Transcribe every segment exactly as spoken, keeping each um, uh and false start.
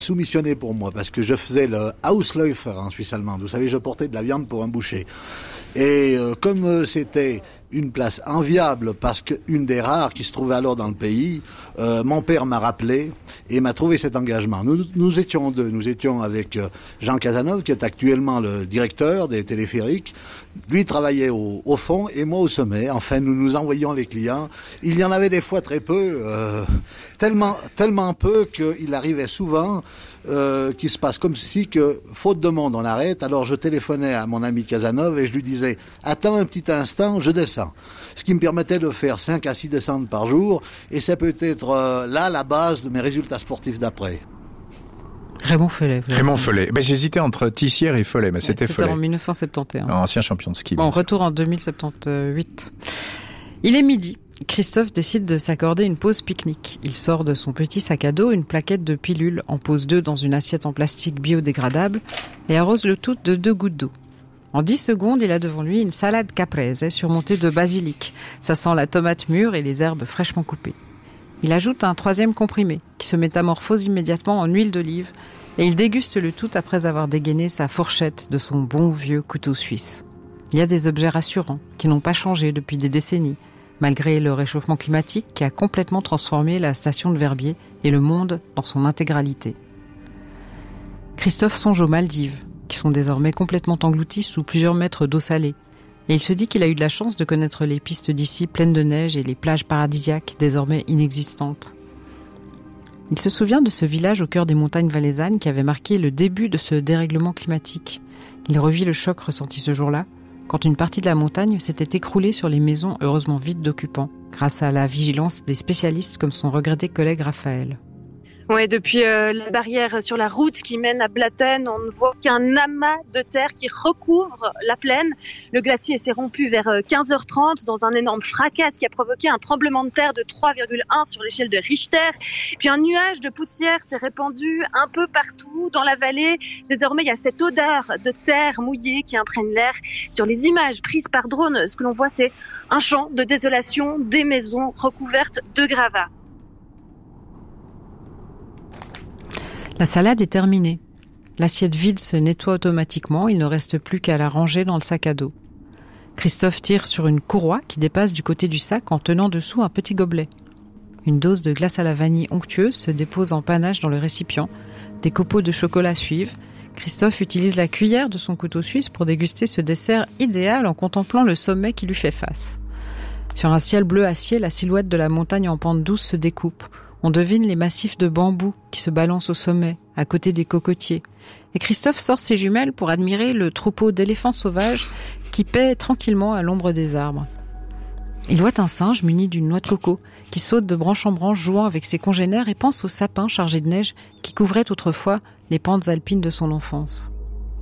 soumissionné pour moi parce que je faisais le Hausläufer en Suisse allemande. Vous savez, je portais de la viande pour un boucher. Et euh, comme euh, c'était une place enviable parce qu'une des rares qui se trouvait alors dans le pays, euh, mon père m'a rappelé et m'a trouvé cet engagement. Nous, nous étions deux. Nous étions avec euh, Jean Casanov, qui est actuellement le directeur des téléphériques. Lui travaillait au, au fond et moi au sommet. Enfin, nous nous envoyions les clients. Il y en avait des fois très peu, euh, tellement, tellement peu qu'il arrivait souvent euh, qu'il se passe comme si que, faute de monde, on arrête. Alors je téléphonais à mon ami Casanov et je lui disais « Attends un petit instant, je descends ». Ce qui me permettait de faire cinq à six descentes par jour, et ça peut être euh, là la base de mes résultats sportifs d'après. Raymond Follet. Raymond Follet. Ben, j'hésitais entre Tissière et Follet, mais ouais, c'était, c'était Follet. C'était en dix-neuf cent soixante et onze. Ancien champion de ski. Bon, retour en deux mille soixante-dix-huit. Il est midi. Christophe décide de s'accorder une pause pique-nique. Il sort de son petit sac à dos une plaquette de pilules, en pose deux dans une assiette en plastique biodégradable et arrose le tout de deux gouttes d'eau. En dix secondes, il a devant lui une salade caprese surmontée de basilic. Ça sent la tomate mûre et les herbes fraîchement coupées. Il ajoute un troisième comprimé qui se métamorphose immédiatement en huile d'olive et il déguste le tout après avoir dégainé sa fourchette de son bon vieux couteau suisse. Il y a des objets rassurants qui n'ont pas changé depuis des décennies, malgré le réchauffement climatique qui a complètement transformé la station de Verbier et le monde dans son intégralité. Christophe songe aux Maldives, qui sont désormais complètement engloutis sous plusieurs mètres d'eau salée. Et il se dit qu'il a eu de la chance de connaître les pistes d'ici pleines de neige et les plages paradisiaques désormais inexistantes. Il se souvient de ce village au cœur des montagnes valaisannes qui avait marqué le début de ce dérèglement climatique. Il revit le choc ressenti ce jour-là, quand une partie de la montagne s'était écroulée sur les maisons heureusement vides d'occupants, grâce à la vigilance des spécialistes comme son regretté collègue Raphaël. Ouais, depuis euh, la barrière sur la route qui mène à Blatten, on ne voit qu'un amas de terre qui recouvre la plaine. Le glacier s'est rompu vers quinze heures trente dans un énorme fracas qui a provoqué un tremblement de terre de trois virgule un sur l'échelle de Richter. Puis un nuage de poussière s'est répandu un peu partout dans la vallée. Désormais, il y a cette odeur de terre mouillée qui imprègne l'air. Sur les images prises par drone, ce que l'on voit, c'est un champ de désolation, des maisons recouvertes de gravats. La salade est terminée. L'assiette vide se nettoie automatiquement, il ne reste plus qu'à la ranger dans le sac à dos. Christophe tire sur une courroie qui dépasse du côté du sac en tenant dessous un petit gobelet. Une dose de glace à la vanille onctueuse se dépose en panache dans le récipient. Des copeaux de chocolat suivent. Christophe utilise la cuillère de son couteau suisse pour déguster ce dessert idéal en contemplant le sommet qui lui fait face. Sur un ciel bleu acier, la silhouette de la montagne en pente douce se découpe. On devine les massifs de bambous qui se balancent au sommet, à côté des cocotiers. Et Christophe sort ses jumelles pour admirer le troupeau d'éléphants sauvages qui paient tranquillement à l'ombre des arbres. Il voit un singe muni d'une noix de coco qui saute de branche en branche jouant avec ses congénères et pense aux sapins chargés de neige qui couvraient autrefois les pentes alpines de son enfance.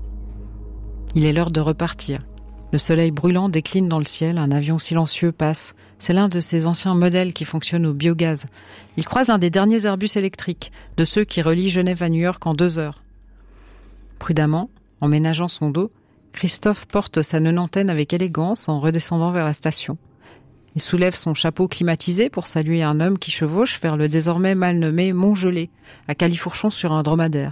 Il est l'heure de repartir. Le soleil brûlant décline dans le ciel, un avion silencieux passe. C'est l'un de ces anciens modèles qui fonctionnent au biogaz. Il croise un des derniers Airbus électriques, de ceux qui relient Genève à New York en deux heures. Prudemment, en ménageant son dos, Christophe porte sa nonantaine avec élégance en redescendant vers la station. Il soulève son chapeau climatisé pour saluer un homme qui chevauche vers le désormais mal nommé Montgelé, à califourchon sur un dromadaire.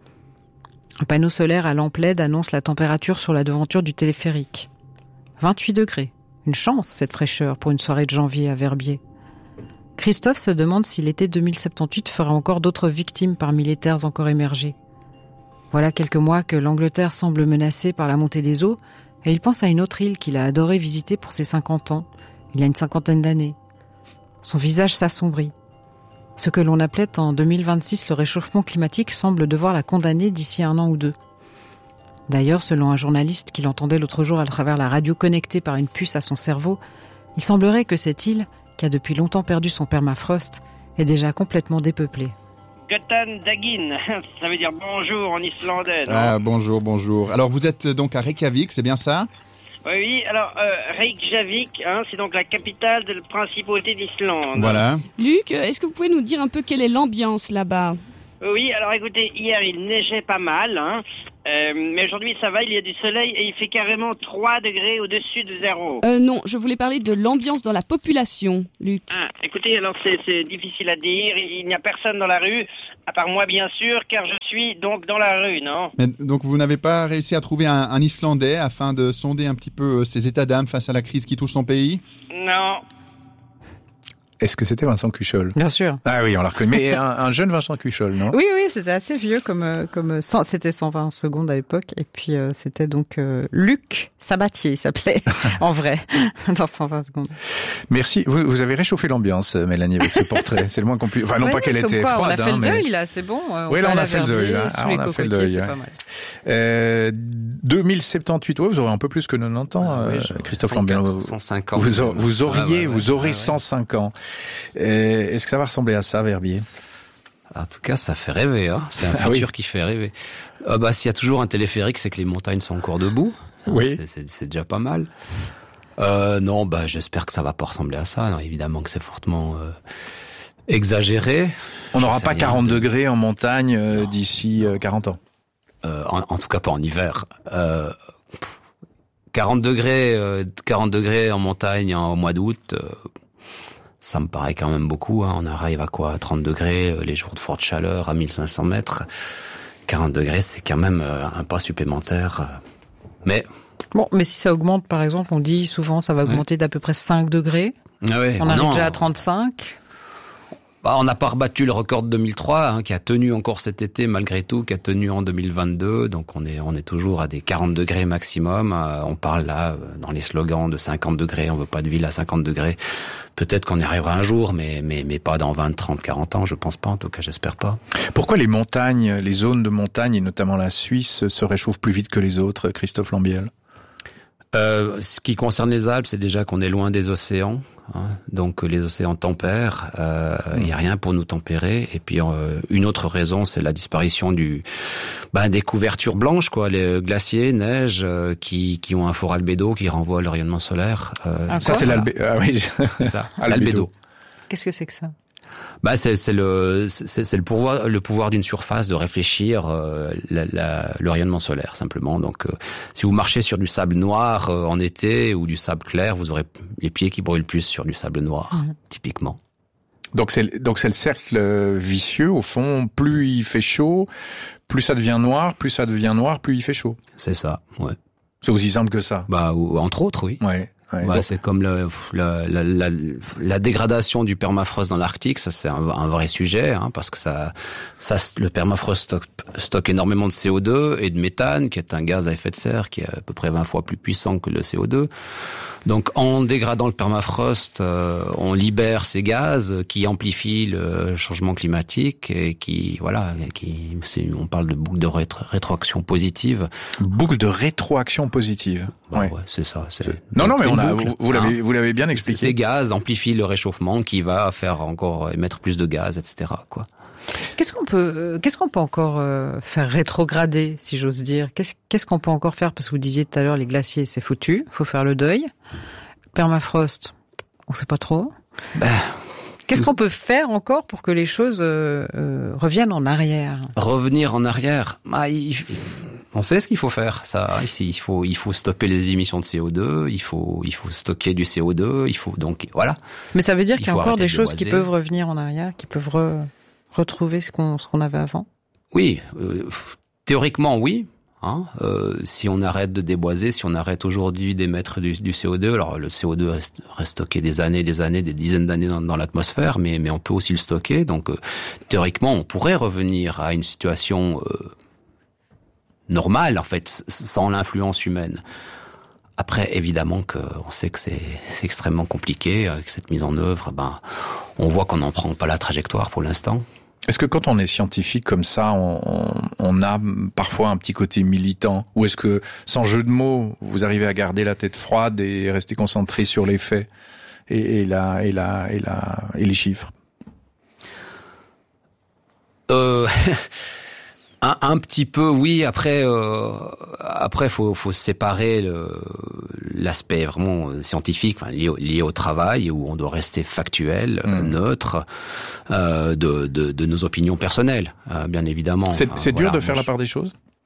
Un panneau solaire à lampe L E D annonce la température sur la devanture du téléphérique. vingt-huit degrés. Une chance, cette fraîcheur, pour une soirée de janvier à Verbier. Christophe se demande si l'été deux mille soixante-dix-huit fera encore d'autres victimes parmi les terres encore émergées. Voilà quelques mois que l'Angleterre semble menacée par la montée des eaux, et il pense à une autre île qu'il a adoré visiter pour ses cinquante ans. Il a une cinquantaine d'années. Son visage s'assombrit. Ce que l'on appelait en deux mille vingt-six le réchauffement climatique semble devoir la condamner d'ici un an ou deux. D'ailleurs, selon un journaliste qui l'entendait l'autre jour à travers la radio connectée par une puce à son cerveau, il semblerait que cette île, qui a depuis longtemps perdu son permafrost, est déjà complètement dépeuplée. Guten Dagin, ça veut dire bonjour en islandais, non ? Ah, bonjour, bonjour. Alors, vous êtes donc à Reykjavik, c'est bien ça ? Oui, oui, alors euh, Reykjavik, hein, c'est donc la capitale de la principauté d'Islande. Voilà. Luc, est-ce que vous pouvez nous dire un peu quelle est l'ambiance là-bas ? Oui, alors écoutez, hier il neigeait pas mal, hein. Euh, mais aujourd'hui, ça va, il y a du soleil et il fait carrément trois degrés au-dessus de zéro. Euh, non, je voulais parler de l'ambiance dans la population, Luc. Ah, écoutez, alors c'est, c'est difficile à dire. Il n'y a personne dans la rue, à part moi, bien sûr, car je suis donc dans la rue, non? Mais, donc vous n'avez pas réussi à trouver un, un Islandais afin de sonder un petit peu ses états d'âme face à la crise qui touche son pays? Non. Est-ce que c'était Vincent Cuchol? Bien sûr. Ah oui, on l'a reconnu. Mais un, un jeune Vincent Cuchol, non? Oui, oui, c'était assez vieux comme comme cent, c'était cent vingt secondes à l'époque. Et puis euh, c'était donc euh, Luc Sabatier, il s'appelait en vrai dans cent vingt secondes. Merci. Vous, vous avez réchauffé l'ambiance, Mélanie, avec ce portrait. C'est le moins qu'on puisse. Enfin, non ouais, pas qu'elle était quoi, froide. On a fait hein, le mais... deuil là, c'est bon. On oui, là on a fait le deuil. Là. Ah, on a fait le deuil. C'est ouais. pas mal. Euh, deux mille soixante-dix-huit, ouais, vous aurez un peu plus que quatre-vingt-dix ans, ah, oui, euh, Christophe Lambien. cent cinq ans. Vous, a, vous auriez, ah, ouais, ouais, vous aurez ouais, cent cinq ans. Euh, est-ce que ça va ressembler à ça, Verbier? En tout cas, ça fait rêver, hein. C'est un ah, futur oui. qui fait rêver. Euh, bah, s'il y a toujours un téléphérique, c'est que les montagnes sont encore debout. Oui. C'est, c'est, c'est déjà pas mal. Euh, non, bah, j'espère que ça va pas ressembler à ça. Non, évidemment que c'est fortement euh, exagéré. On n'aura pas quarante de... degrés en montagne euh, d'ici euh, quarante ans. Euh, en, en tout cas, pas en hiver. Euh, quarante degrés, euh, quarante degrés en montagne en, au mois d'août. Euh, Ça me paraît quand même beaucoup, hein. On arrive à quoi? À trente degrés, les jours de forte chaleur, à mille cinq cents mètres. quarante degrés, c'est quand même un pas supplémentaire. Mais... Bon, mais si ça augmente, par exemple, on dit souvent ça va augmenter ouais. d'à peu près cinq degrés. Ah ouais, on non, arrive non. déjà à trente-cinq. Bah, on n'a pas rebattu le record de deux mille trois, hein, qui a tenu encore cet été malgré tout, qui a tenu en deux mille vingt-deux. Donc on est on est toujours à des quarante degrés maximum. Euh, on parle là dans les slogans de cinquante degrés. On veut pas de ville à cinquante degrés. Peut-être qu'on y arrivera un jour, mais mais mais pas dans vingt, trente, quarante ans. Je pense pas. En tout cas, j'espère pas. Pourquoi les montagnes, les zones de montagne et notamment la Suisse se réchauffent plus vite que les autres, Christophe Lambiel? Euh, ce qui concerne les Alpes, c'est déjà qu'on est loin des océans, hein, donc les océans tempèrent, il euh, mmh. n'y a rien pour nous tempérer. Et puis euh, une autre raison, c'est la disparition du, ben, des couvertures blanches, quoi, les glaciers, neiges, euh, qui, qui ont un fort albédo qui renvoie à le rayonnement solaire. Euh, ça c'est voilà. l'albédo. Ah oui, c'est ça, l'albédo. Qu'est-ce que c'est que ça? Bah c'est c'est le c'est, c'est le pouvoir le pouvoir d'une surface de réfléchir euh, la, la, le rayonnement solaire simplement. Donc euh, si vous marchez sur du sable noir euh, en été ou du sable clair, vous aurez les pieds qui brûlent plus sur du sable noir mmh. typiquement. Donc c'est donc c'est le cercle vicieux au fond, plus il fait chaud, plus ça devient noir, plus ça devient noir, plus il fait chaud. C'est ça, ouais. C'est aussi simple que ça. Bah ou, entre autres, oui. Ouais. Ouais, bah, donc... c'est comme le, la, la, la, la dégradation du permafrost dans l'Arctique, ça c'est un, un vrai sujet, hein, parce que ça, ça, le permafrost stocke, stocke énormément de C O deux et de méthane, qui est un gaz à effet de serre qui est à peu près vingt fois plus puissant que le C O deux. Donc en dégradant le permafrost, euh, on libère ces gaz qui amplifient le changement climatique et qui, voilà, qui, c'est, on parle de boucle de rétro- rétroaction positive. Boucle de rétroaction positive. Bah, ouais. ouais, c'est ça. C'est... Non, non, mais c'est on a, vous, vous l'avez, hein. vous l'avez bien expliqué. Ces gaz amplifient le réchauffement qui va faire encore émettre plus de gaz, et cetera. Quoi. Qu'est-ce qu'on peut, euh, qu'est-ce qu'on peut encore euh, faire rétrograder, si j'ose dire? Qu'est-ce, qu'est-ce qu'on peut encore faire? Parce que vous disiez tout à l'heure, les glaciers, c'est foutu, faut faire le deuil. Permafrost, on sait pas trop. Ben, qu'est-ce qu'on peut faire encore pour que les choses euh, euh, reviennent en arrière? Revenir en arrière, bah, il, on sait ce qu'il faut faire. Ça, ici, il faut, il faut stopper les émissions de C O deux, il faut, il faut stocker du C O deux, il faut donc voilà. Mais ça veut dire il qu'il y a encore des de choses boiser. qui peuvent revenir en arrière, qui peuvent re, retrouver ce qu'on, ce qu'on avait avant. Oui, euh, théoriquement oui. Hein, euh, si on arrête de déboiser, si on arrête aujourd'hui d'émettre du, du C O deux, alors le C O deux reste, reste stocké des années, des années, des dizaines d'années dans, dans l'atmosphère, mais, mais on peut aussi le stocker. Donc euh, théoriquement, on pourrait revenir à une situation euh, normale, en fait, sans l'influence humaine. Après, évidemment, que on sait que c'est, c'est extrêmement compliqué avec cette mise en œuvre. Ben, on voit qu'on n'en prend pas la trajectoire pour l'instant. Est-ce que quand on est scientifique comme ça, on, on, on a parfois un petit côté militant? Ou est-ce que, sans jeu de mots, vous arrivez à garder la tête froide et rester concentré sur les faits et, et, la, et, la, et, la, et les chiffres? Euh... Un, un petit peu, oui. Après, euh, après, faut, faut séparer le, l'aspect vraiment scientifique, enfin, lié, au, lié au travail, où on doit rester factuel, mmh. neutre, euh, de, de, de nos opinions personnelles, euh, bien évidemment. C'est, enfin, c'est voilà, dur de faire je... la part des choses.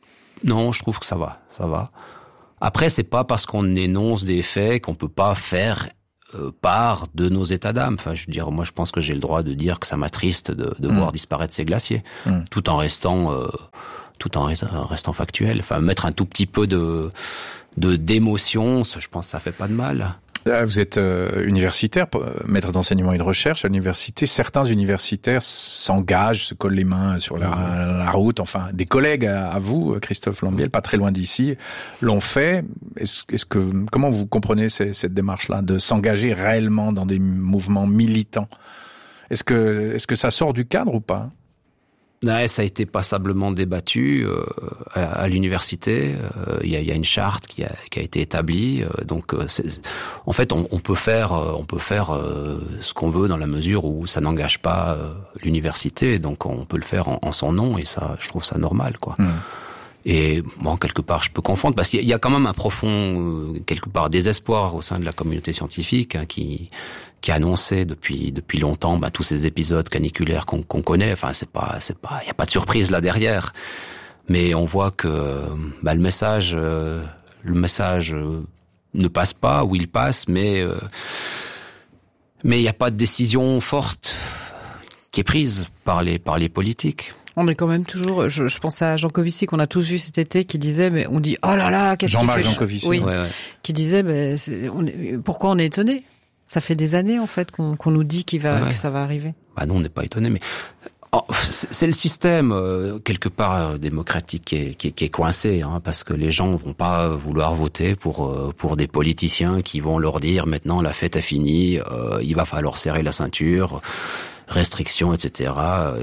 Non, je trouve que ça va, ça va. Après, c'est pas parce qu'on énonce des faits qu'on peut pas faire euh, part de nos états d'âme. Enfin, je veux dire, moi, je pense que j'ai le droit de dire que ça m'attriste de, de mmh. voir disparaître ces glaciers, mmh. tout en restant, euh, tout en restant factuel. Enfin, mettre un tout petit peu de, de d'émotion, je pense que ça fait pas de mal. Vous êtes euh, universitaire, maître d'enseignement et de recherche à l'université. Certains universitaires s'engagent, se collent les mains sur la, mmh. la route. Enfin, des collègues à, à vous, Christophe Lambiel, pas très loin d'ici, l'ont fait. Est-ce, est-ce que comment vous comprenez ces, cette démarche-là de s'engager réellement dans des mouvements militants? Est-ce que est-ce que ça sort du cadre ou pas? Ouais, ça a été passablement débattu euh, à, à l'université. Il euh, y, y a une charte qui a, qui a été établie. Euh, donc, euh, c'est, en fait, on, on peut faire, euh, on peut faire euh, ce qu'on veut dans la mesure où ça n'engage pas euh, l'université. Donc, on peut le faire en, en son nom et ça, je trouve ça normal, quoi. Mmh. Et bon, quelque part, je peux confondre parce qu'il y a quand même un profond, euh, quelque part, désespoir au sein de la communauté scientifique hein, qui qui a annoncé depuis depuis longtemps bah, tous ces épisodes caniculaires qu'on, qu'on connaît. Enfin, c'est pas c'est pas, il y a pas de surprise là derrière. Mais on voit que bah, le message euh, le message euh, ne passe pas ou il passe, mais euh, mais il y a pas de décision forte qui est prise par les par les politiques. On est quand même toujours, je, je pense à Jean Covici qu'on a tous vu cet été qui disait, mais on dit, oh là là, qu'est-ce qu'il fait? Jean-Marc Jancovici. Oui. Ouais, ouais. Qui disait, mais c'est, on est, pourquoi on est étonné? Ça fait des années, en fait, qu'on, qu'on nous dit qu'il va, ouais. que ça va arriver. Bah non, on n'est pas étonné, mais oh, c'est, c'est le système, euh, quelque part, euh, démocratique qui est, qui est, qui est coincé, hein, parce que les gens vont pas vouloir voter pour, euh, pour des politiciens qui vont leur dire, maintenant, la fête est finie, euh, il va falloir serrer la ceinture, restrictions, et cetera.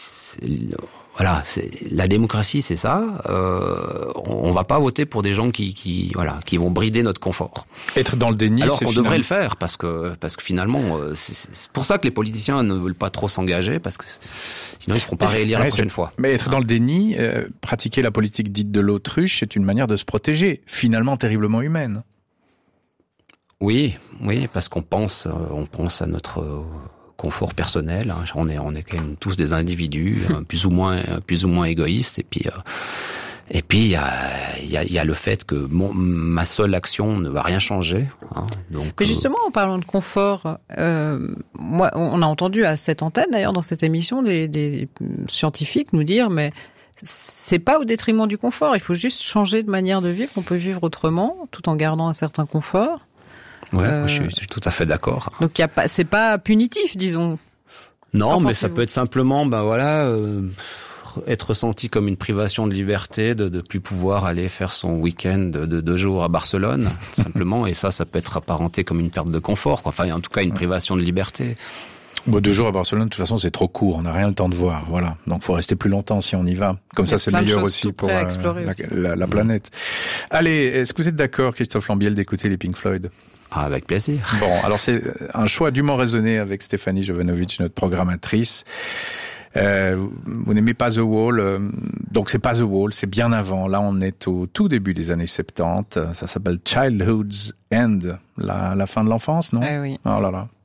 Voilà, c'est, la démocratie, c'est ça. Euh, on, on va pas voter pour des gens qui, qui, voilà, qui vont brider notre confort. Être dans le déni, alors c'est qu'on finalement... devrait le faire, parce que, parce que finalement, c'est, c'est pour ça que les politiciens ne veulent pas trop s'engager, parce que sinon ils ne seront pas réélire ouais, la prochaine fois. Mais être dans le déni, euh, pratiquer la politique dite de l'autruche, c'est une manière de se protéger, finalement terriblement humaine. Oui, oui, parce qu'on pense, on pense à notre confort personnel. On est, on est quand même tous des individus, plus ou moins, plus ou moins égoïstes. Et puis, et puis il y a, il y a, il y a le fait que mon, ma seule action ne va rien changer. Hein, donc. Mais justement, en parlant de confort, euh, moi, on a entendu à cette antenne d'ailleurs dans cette émission des, des scientifiques nous dire, mais c'est pas au détriment du confort. Il faut juste changer de manière de vivre. On peut vivre autrement, tout en gardant un certain confort. Ouais, euh, je, suis, je suis tout à fait d'accord. Donc il y a pas, c'est pas punitif, disons. Non, Qu'en mais ça peut être simplement, ben voilà, euh, être ressenti comme une privation de liberté, de de plus pouvoir aller faire son week-end de, de deux jours à Barcelone, simplement. Et ça, ça peut être apparenté comme une perte de confort, quoi. Enfin, en tout cas, une privation de liberté. Bon, deux jours à Barcelone, de toute façon, c'est trop court. On n'a rien le temps de voir. Voilà. Donc, faut rester plus longtemps si on y va. Comme ça, c'est meilleur aussi pour euh, la, aussi. La, la planète. Mmh. Allez, est-ce que vous êtes d'accord, Christophe Lambiel, d'écouter les Pink Floyd? Ah, avec plaisir. Bon, alors c'est un choix dûment raisonné avec Stéphanie Jovanovic, notre programmatrice. Euh, vous, vous n'aimez pas The Wall, euh, donc c'est pas The Wall, c'est bien avant. Là, on est au tout début des années soixante-dix. Ça s'appelle Childhood's End, la, la fin de l'enfance, non? Eh oui. Oh là là.